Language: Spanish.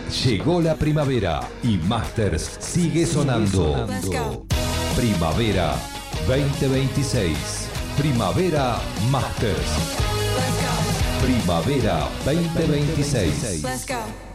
Llegó la primavera y Masters sigue sonando. Primavera 2026. Primavera Masters. Primavera 2026. Let's go.